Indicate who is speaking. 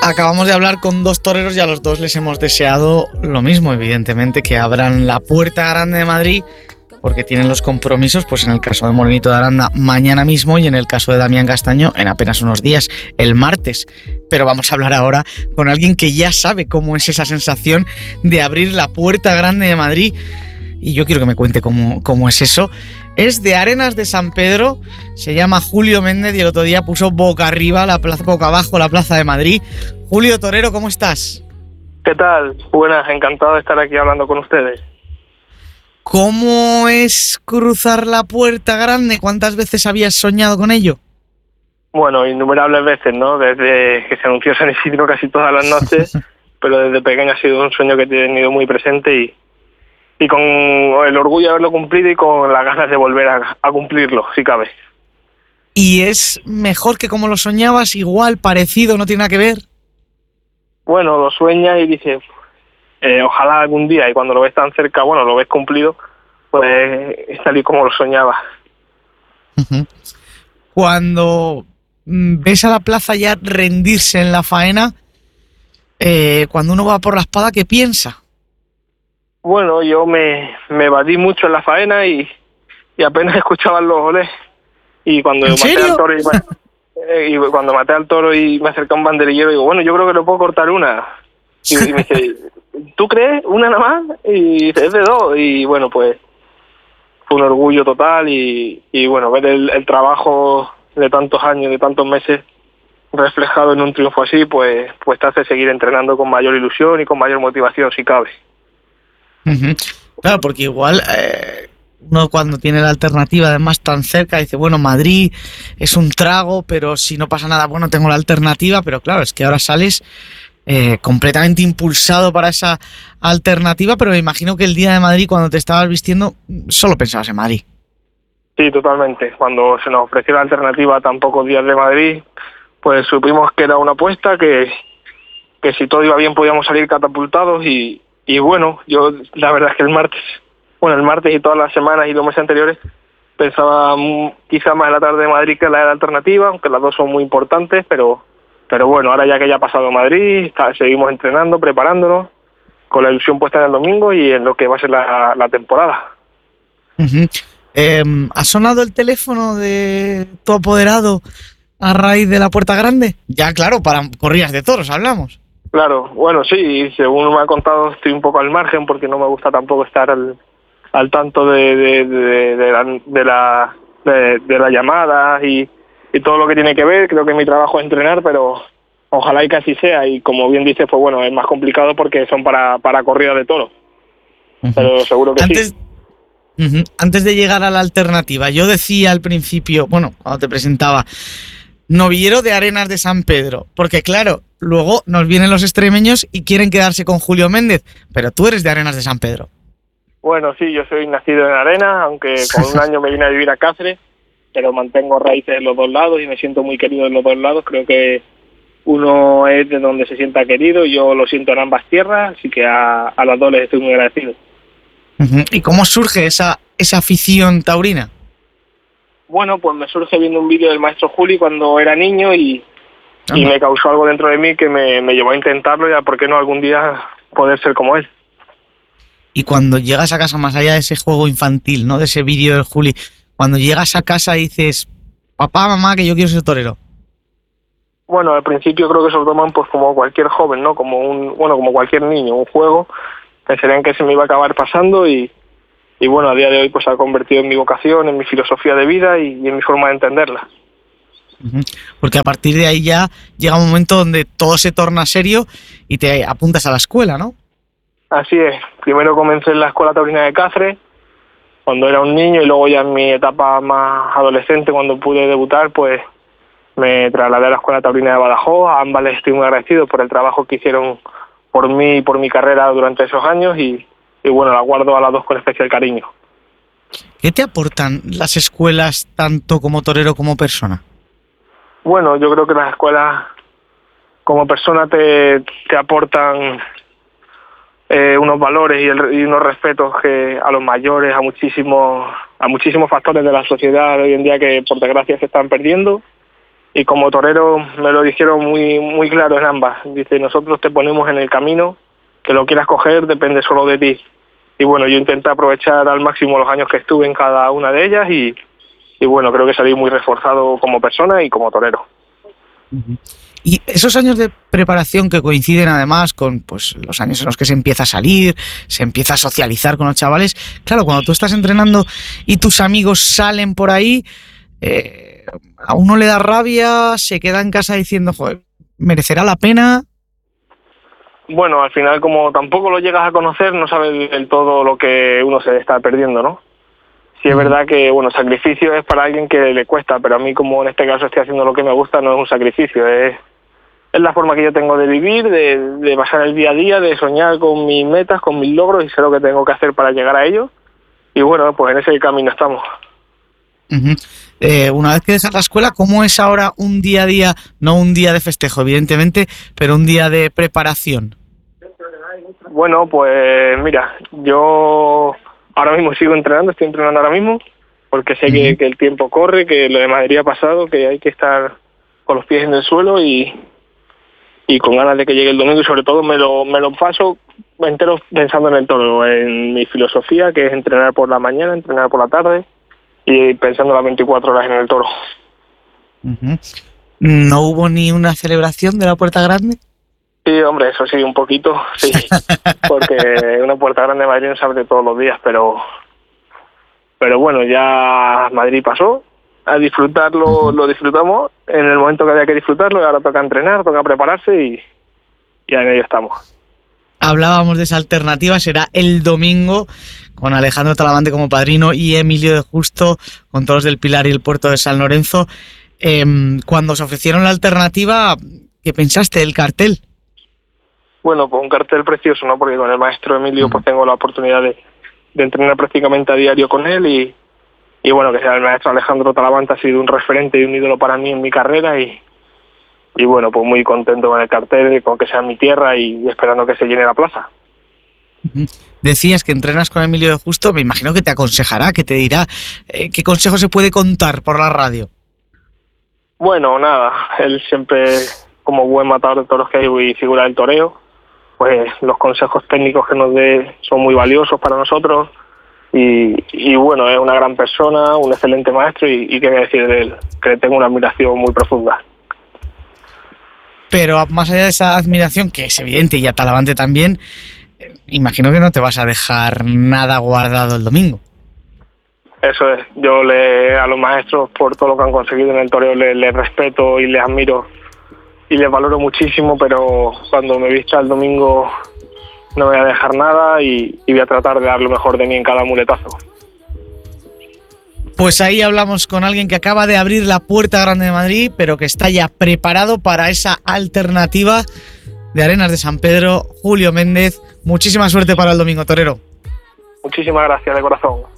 Speaker 1: acabamos de hablar con dos toreros y a los dos les hemos deseado lo mismo, evidentemente, que abran la Puerta Grande de Madrid, porque tienen los compromisos, pues en el caso de Morenito de Aranda mañana mismo y en el caso de Damián Castaño en apenas unos días, el martes. Pero vamos a hablar ahora con alguien que ya sabe cómo es esa sensación de abrir la Puerta Grande de Madrid, y yo quiero que me cuente cómo es eso. Es de Arenas de San Pedro, se llama Julio Méndez y el otro día puso boca arriba la plaza, boca abajo la Plaza de Madrid. Julio Torero, ¿cómo estás?
Speaker 2: ¿Qué tal? Buenas, encantado de estar aquí hablando con ustedes.
Speaker 1: ¿Cómo es cruzar la Puerta Grande? ¿Cuántas veces habías soñado con ello?
Speaker 2: Bueno, innumerables veces, ¿no? Desde que se anunció San Isidro casi todas las noches, pero desde pequeño ha sido un sueño que he tenido muy presente y con el orgullo de haberlo cumplido y con las ganas de volver a cumplirlo, si cabe.
Speaker 1: ¿Y es mejor que como lo soñabas? ¿Igual, parecido, no tiene nada que ver?
Speaker 2: Bueno, lo sueñas y dices, ojalá algún día, y cuando lo ves tan cerca, bueno, lo ves cumplido, pues es tal y como lo soñaba.
Speaker 1: Cuando ves a la plaza ya rendirse en la faena, cuando uno va por la espada, ¿qué piensa?
Speaker 2: Bueno, yo me evadí mucho en la faena y apenas escuchaba los olés. Y cuando maté al toro y cuando maté al toro y me acerca un banderillero, digo, bueno, yo creo que lo puedo cortar una. Y me dice, ¿tú crees? ¿Una nada más? Y dice, es de dos. Y bueno, pues fue un orgullo total y bueno, ver el trabajo de tantos años, de tantos meses reflejado en un triunfo así, pues te hace seguir entrenando con mayor ilusión y con mayor motivación, si cabe.
Speaker 1: Claro, porque igual uno cuando tiene la alternativa además tan cerca dice, bueno, Madrid es un trago, pero si no pasa nada, bueno, tengo la alternativa, pero claro, es que ahora sales completamente impulsado para esa alternativa, pero me imagino que el día de Madrid, cuando te estabas vistiendo, solo pensabas en Madrid.
Speaker 2: Sí, totalmente. Cuando se nos ofreció la alternativa a tan pocos días de Madrid, pues supimos que era una apuesta, que si todo iba bien podíamos salir catapultados y bueno, yo la verdad es que el martes y todas las semanas y los meses anteriores pensaba quizá más en la tarde de Madrid que en la de la alternativa, aunque las dos son muy importantes, pero bueno, ahora ya que ya ha pasado Madrid, seguimos entrenando, preparándonos, con la ilusión puesta en el domingo y en lo que va a ser la temporada.
Speaker 1: ¿Ha sonado el teléfono de tu apoderado a raíz de la Puerta Grande? Ya, claro, para corridas de toros hablamos.
Speaker 2: Claro, bueno, sí, según me ha contado estoy un poco al margen porque no me gusta tampoco estar al tanto de la llamada y todo lo que tiene que ver. Creo que mi trabajo es entrenar, pero ojalá y que así sea. Y como bien dices, pues bueno, es más complicado porque son para corrida de toros. Pero seguro que sí.
Speaker 1: Antes de llegar a la alternativa, yo decía al principio, bueno, cuando te presentaba, novillero de Arenas de San Pedro, porque claro, luego nos vienen los extremeños y quieren quedarse con Julio Méndez, pero tú eres de Arenas de San Pedro.
Speaker 2: Bueno, sí, yo soy nacido en Arenas, aunque con un año me vine a vivir a Cáceres, pero mantengo raíces en los dos lados y me siento muy querido en los dos lados. Creo que uno es de donde se sienta querido y yo lo siento en ambas tierras, así que a las dos les estoy muy agradecido.
Speaker 1: ¿Y cómo surge esa afición taurina?
Speaker 2: Bueno, pues me surge viendo un vídeo del maestro Juli cuando era niño y me causó algo dentro de mí que me llevó a intentarlo y a por qué no algún día poder ser como él.
Speaker 1: Y cuando llegas a casa, más allá de ese juego infantil, ¿no? De ese vídeo del Juli, cuando llegas a casa dices, papá, mamá, que yo quiero ser torero.
Speaker 2: Bueno, al principio creo que se lo toman pues como cualquier joven, ¿no? Como cualquier niño, un juego. Pensarían que se me iba a acabar pasando y bueno, a día de hoy pues se ha convertido en mi vocación, en mi filosofía de vida y en mi forma de entenderla.
Speaker 1: Porque a partir de ahí ya llega un momento donde todo se torna serio y te apuntas a la escuela, ¿no?
Speaker 2: Así es. Primero comencé en la Escuela Taurina de Cáceres, cuando era un niño, y luego ya en mi etapa más adolescente, cuando pude debutar, pues me trasladé a la Escuela Taurina de Badajoz. A ambas les estoy muy agradecido por el trabajo que hicieron por mí y por mi carrera durante esos años y bueno, la guardo a las dos con especial cariño.
Speaker 1: ¿Qué te aportan las escuelas tanto como torero como persona?
Speaker 2: Bueno, yo creo que las escuelas como persona te aportan unos valores y unos respetos que a los mayores, a muchísimos factores de la sociedad hoy en día que por desgracia se están perdiendo. y como torero me lo dijeron muy, muy claro en ambas. Dice, nosotros te ponemos en el camino, que lo quieras coger depende solo de ti. Y bueno, yo intenté aprovechar al máximo los años que estuve en cada una de ellas y bueno, creo que salí muy reforzado como persona y como torero.
Speaker 1: Y esos años de preparación que coinciden además con pues los años en los que se empieza a salir, se empieza a socializar con los chavales, claro, cuando tú estás entrenando y tus amigos salen por ahí, a uno le da rabia, se queda en casa diciendo, joder, ¿merecerá la pena?
Speaker 2: Bueno, al final como tampoco lo llegas a conocer, no sabes del todo lo que uno se está perdiendo, ¿no? Sí es verdad que, bueno, sacrificio es para alguien que le cuesta, pero a mí como en este caso estoy haciendo lo que me gusta, no es un sacrificio, es la forma que yo tengo de vivir, de pasar el día a día, de soñar con mis metas, con mis logros y sé lo que tengo que hacer para llegar a ellos. Y bueno, pues en ese camino estamos.
Speaker 1: Una vez que dejas la escuela, ¿cómo es ahora un día a día, no un día de festejo, evidentemente, pero un día de preparación?
Speaker 2: Bueno, pues mira, yo ahora mismo sigo entrenando, estoy entrenando ahora mismo, porque sé que el tiempo corre, que lo de Madrid ha pasado, que hay que estar con los pies en el suelo y con ganas de que llegue el domingo y sobre todo me lo paso entero pensando en el toro, en mi filosofía, que es entrenar por la mañana, entrenar por la tarde y pensando las 24 horas en el toro.
Speaker 1: ¿No hubo ni una celebración de la Puerta Grande?
Speaker 2: Sí, hombre, eso sí, un poquito, sí, porque una Puerta Grande de Madrid no se abre todos los días, pero bueno, ya Madrid pasó, a disfrutarlo, lo disfrutamos en el momento que había que disfrutarlo y ahora toca entrenar, toca prepararse y en ello estamos.
Speaker 1: Hablábamos de esa alternativa, será el domingo con Alejandro Talavante como padrino y Emilio de Justo con Toros del Pilar y el Puerto de San Lorenzo. Cuando os ofrecieron la alternativa, ¿qué pensaste del cartel?
Speaker 2: Bueno, pues un cartel precioso, ¿no? Porque con el maestro Emilio pues tengo la oportunidad de entrenar prácticamente a diario con él y bueno, que sea el maestro Alejandro Talavante ha sido un referente y un ídolo para mí en mi carrera y bueno, pues muy contento con el cartel, con que sea mi tierra y esperando que se llene la plaza.
Speaker 1: Decías que entrenas con Emilio de Justo, me imagino que te aconsejará, que te dirá qué consejo se puede contar por la radio.
Speaker 2: Bueno, nada, él siempre, como buen matador de toros que hay y figura del toreo, pues los consejos técnicos que nos dé son muy valiosos para nosotros y bueno, es una gran persona, un excelente maestro y qué decir de él, que tengo una admiración muy profunda.
Speaker 1: Pero más allá de esa admiración, que es evidente y a Talavante también, imagino que no te vas a dejar nada guardado el domingo.
Speaker 2: Eso es, yo a los maestros por todo lo que han conseguido en el toreo les respeto y les admiro y les valoro muchísimo, pero cuando me vista el domingo no voy a dejar nada y voy a tratar de dar lo mejor de mí en cada muletazo.
Speaker 1: Pues ahí hablamos con alguien que acaba de abrir la Puerta Grande de Madrid, pero que está ya preparado para esa alternativa de Arenas de San Pedro. Julio Méndez, muchísima suerte para el domingo, torero.
Speaker 2: Muchísimas gracias de corazón.